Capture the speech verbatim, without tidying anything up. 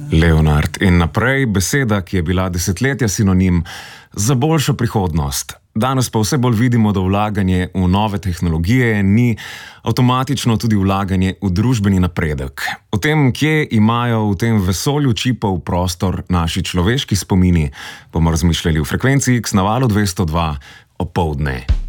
Leonard in naprej, beseda, ki je bila desetletja sinonim za boljšo prihodnost. Danes pa vse bolj vidimo, da vlaganje v nove tehnologije ni avtomatično tudi vlaganje v družbeni napredek. O tem, kje imajo v tem vesolju čipov prostor naši človeški spomini, bomo razmišljali v frekvenci X na valu dvesto dva opoldne.